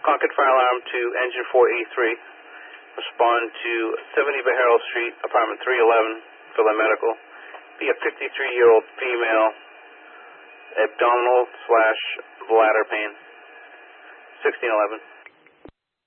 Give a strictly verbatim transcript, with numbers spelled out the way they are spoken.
Concord Fire Alarm to Engine four eighty-three. Respond to seventy Beharrell Street, apartment three eleven, for the medical. Be a fifty-three-year-old female, abdominal slash bladder pain. sixteen eleven.